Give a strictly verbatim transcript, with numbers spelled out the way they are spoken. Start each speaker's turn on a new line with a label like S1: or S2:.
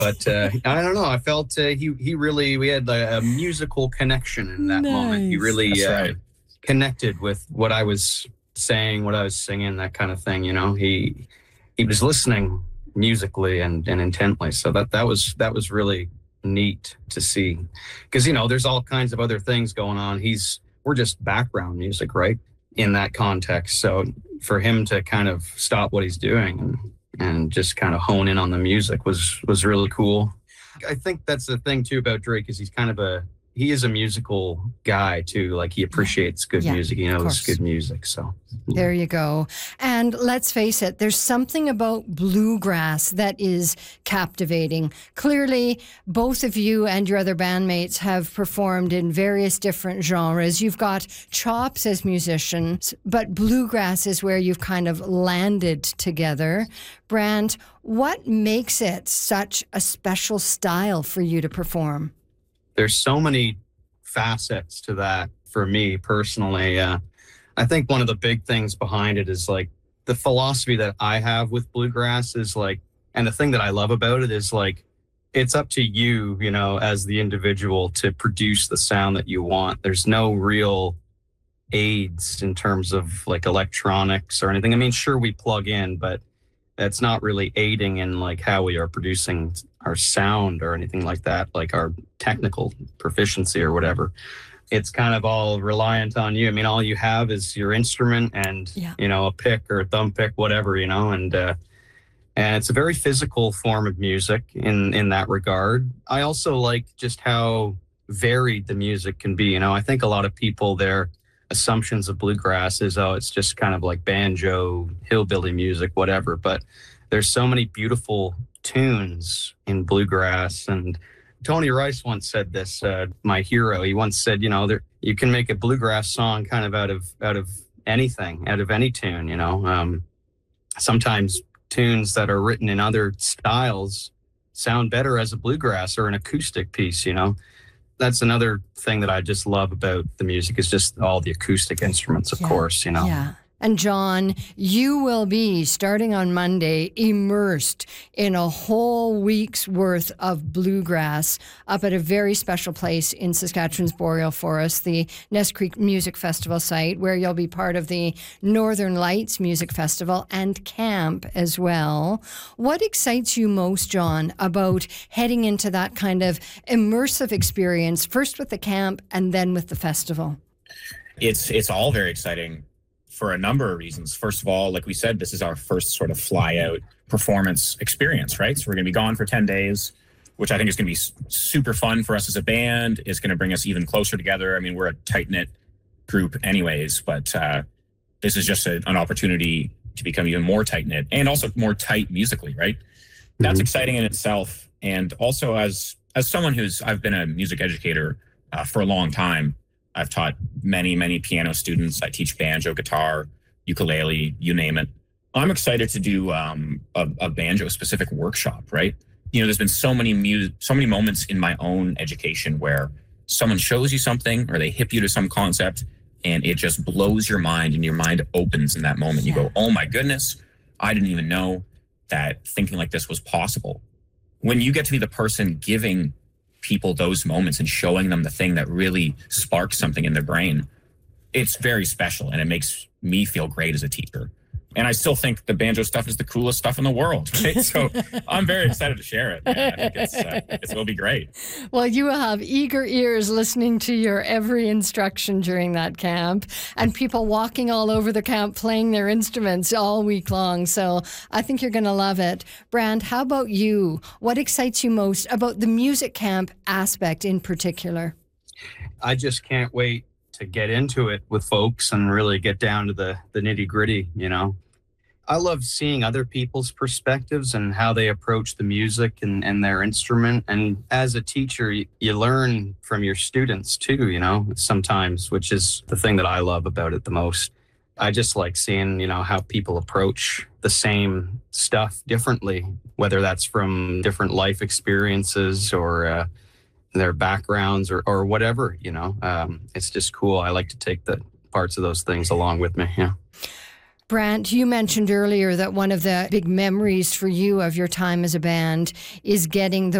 S1: But uh, I don't know. I felt uh, he he really, we had a, a musical connection in that
S2: Nice.
S1: moment. He really
S3: That's
S1: uh,
S3: right.
S1: connected with what I was saying, what I was singing, that kind of thing. You know, he he was listening musically and, and intently. So that that was that was really neat to see, because you know, there's all kinds of other things going on. He's we're just background music, right? In that context. So for him to kind of stop what he's doing and and just kind of hone in on the music was was really cool. I think that's the thing too about Drake, is he's kind of a he is a musical guy too. Like, he appreciates good
S2: Yeah,
S1: music. He
S2: of
S1: knows
S2: course.
S1: good music. So
S2: There you go. And let's face it, there's something about bluegrass that is captivating. Clearly, both of you and your other bandmates have performed in various different genres. You've got chops as musicians, but bluegrass is where you've kind of landed together. Brant, what makes it such a special style for you to perform?
S1: there's so many facets to that for me personally. Uh, I think one of the big things behind it is like the philosophy that I have with bluegrass is like, and the thing that I love about it is like, it's up to you, you know, as the individual to produce the sound that you want. There's no real aids in terms of like electronics or anything. I mean, sure, we plug in, but that's not really aiding in like how we are producing our sound or anything like that, like our technical proficiency or whatever. It's kind of all reliant on you. I mean, all you have is your instrument and,
S2: Yeah.
S1: you know, a pick or a thumb pick, whatever, you know, and, uh, and it's a very physical form of music in, in that regard. I also like just how varied the music can be. You know, I think a lot of people, their assumptions of bluegrass is, oh, it's just kind of like banjo, hillbilly music, whatever. But there's so many beautiful tunes in bluegrass. And Tony Rice once said this, uh, my hero, he once said, you know, there, you can make a bluegrass song kind of out of, out of anything, out of any tune, you know. Um, sometimes tunes that are written in other styles sound better as a bluegrass or an acoustic piece, you know. That's another thing that I just love about the music, is just all the acoustic instruments, of
S2: Yeah.
S1: course, you know.
S2: Yeah. And John, you will be, starting on Monday, immersed in a whole week's worth of bluegrass up at a very special place in Saskatchewan's Boreal Forest, the Nest Creek Music Festival site, where you'll be part of the Northern Lights Music Festival and camp as well. What excites you most, John, about heading into that kind of immersive experience, first with the camp and then with the festival?
S3: It's it's all very exciting for a number of reasons. First of all, like we said, this is our first sort of fly out performance experience, right? So we're going to be gone for ten days, which I think is going to be s- super fun for us as a band. It's going to bring us even closer together. I mean, we're a tight knit group anyways, but uh, this is just a, an opportunity to become even more tight knit and also more tight musically, right? That's
S1: Mhm.
S3: exciting in itself. And also as, as someone who's, I've been a music educator uh, for a long time. I've taught many, many piano students. I teach banjo, guitar, ukulele, you name it. I'm excited to do um, a, a banjo-specific workshop, right? You know, there's been so many mu- so many moments in my own education where someone shows you something or they hip you to some concept and it just blows your mind and your mind opens in that moment. You
S2: Yeah.
S3: go, oh my goodness, I didn't even know that thinking like this was possible. When you get to be the person giving people those moments and showing them the thing that really sparks something in their brain, it's very special and it makes me feel great as a teacher. And I still think the banjo stuff is the coolest stuff in the world, right? So I'm very excited to share it, man. I think it's, uh, it's, it'll be great.
S2: Well, you will have eager ears listening to your every instruction during that camp, and people walking all over the camp playing their instruments all week long. So I think you're going to love it. Brant, how about you? What excites you most about the music camp aspect in particular?
S1: I just can't wait to get into it with folks and really get down to the, the nitty gritty, you know. I love seeing other people's perspectives and how they approach the music and, and their instrument. And as a teacher, you, you learn from your students too, you know, sometimes, which is the thing that I love about it the most. I just like seeing, you know, how people approach the same stuff differently, whether that's from different life experiences or uh, their backgrounds or, or whatever, you know. Um, it's just cool. I like to take the parts of those things along with me. Yeah.
S2: Brant, you mentioned earlier that one of the big memories for you of your time as a band is getting